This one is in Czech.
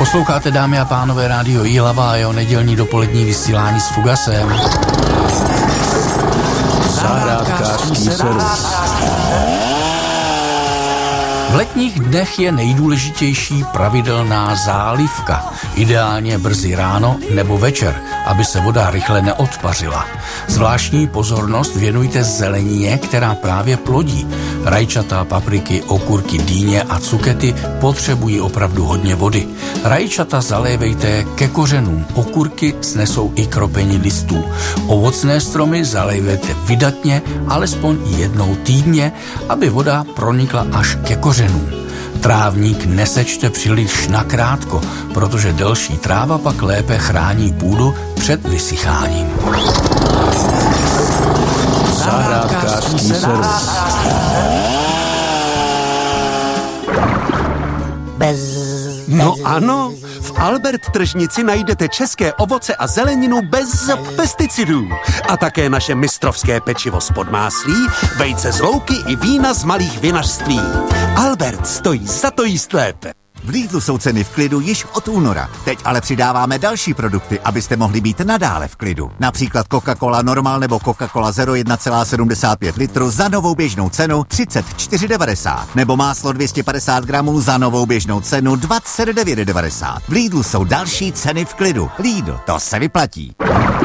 Posloucháte, dámy a pánové, rádio Jihlava a jeho nedělní dopolední vysílání s Fugasem. Zahrádkářský servis. V letních dnech je nejdůležitější pravidelná zálivka, ideálně brzy ráno nebo večer, aby se voda rychle neodpařila. Zvláštní pozornost věnujte zelenině, která právě plodí. Rajčata, papriky, okurky, dýně a cukety potřebují opravdu hodně vody. Rajčata zalévejte ke kořenům, okurky snesou i kropení listů. Ovocné stromy zalévejte vydatně, alespoň jednou týdně, aby voda pronikla až ke kořenům. Trávník nesečte příliš nakrátko, protože delší tráva pak lépe chrání půdu před vysycháním. Zahrádkářský servis. No ano, v Albert tržnici najdete české ovoce a zeleninu bez pesticidů. A také naše mistrovské pečivo z podmáslí, vejce z louky i vína z malých vinařství. Albert stojí za to jíst lépe. V Lidlu jsou ceny v klidu již od února. Teď ale přidáváme další produkty, abyste mohli být nadále v klidu. Například Coca-Cola Normal nebo Coca-Cola Zero 1,75 litru za novou běžnou cenu 34,90. Nebo máslo 250 gramů za novou běžnou cenu 29,90. V Lidlu jsou další ceny v klidu. Lidl, to se vyplatí.